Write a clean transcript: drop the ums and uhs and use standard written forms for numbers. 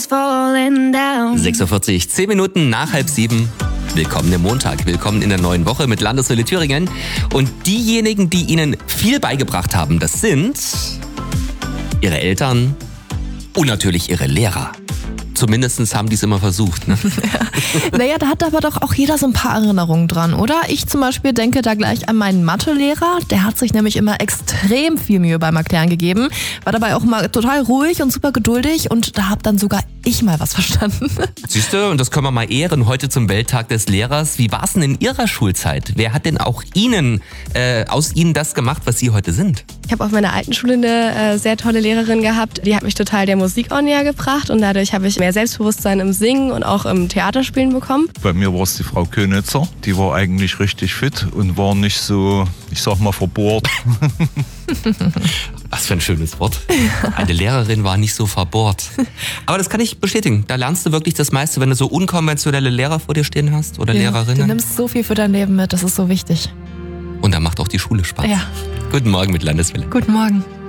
is falling down. 6:40 Uhr, 10 Minuten nach 6:30. Willkommen im Montag, willkommen in der neuen Woche mit Landeswelle Thüringen. Und diejenigen, die Ihnen viel beigebracht haben, das sind Ihre Eltern und natürlich Ihre Lehrer. Zumindest haben die es immer versucht. Ne? Naja, da hat aber doch auch jeder so ein paar Erinnerungen dran, oder? Ich zum Beispiel denke da gleich an meinen Mathelehrer. Der hat sich nämlich immer extrem viel Mühe beim Erklären gegeben. War dabei auch mal total ruhig und super geduldig und da hab dann sogar ich mal was verstanden. Siehst du, und das können wir mal ehren heute zum Welttag des Lehrers. Wie war es denn in Ihrer Schulzeit? Wer hat denn auch aus Ihnen das gemacht, was Sie heute sind? Ich habe auf meiner alten Schule eine sehr tolle Lehrerin gehabt. Die hat mich total der Musik auch näher gebracht und dadurch habe ich mehr Selbstbewusstsein im Singen und auch im Theaterspielen bekommen. Bei mir war es die Frau Könitzer. Die war eigentlich richtig fit und war nicht so, ich sag mal, verbohrt. Was für ein schönes Wort. Eine Lehrerin war nicht so verbohrt. Aber das kann ich bestätigen. Da lernst du wirklich das meiste, wenn du so unkonventionelle Lehrer vor dir stehen hast oder Lehrerinnen. Du nimmst so viel für dein Leben mit, das ist so wichtig. Und da macht auch die Schule Spaß. Ja. Guten Morgen mit Landeswelle. Guten Morgen.